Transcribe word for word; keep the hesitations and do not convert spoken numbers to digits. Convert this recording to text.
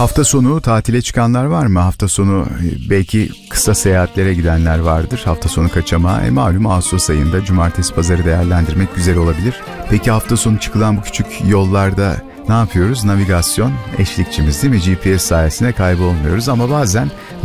Hafta sonu tatile çıkanlar var mı? Hafta sonu belki kısa seyahatlere gidenler vardır. Hafta sonu kaçamağı. E malum Ağustos ayında cumartesi pazarı değerlendirmek güzel olabilir. Peki hafta sonu çıkılan bu küçük yollarda ne yapıyoruz? Navigasyon eşlikçimiz değil mi? G P S sayesinde kaybolmuyoruz ama bazen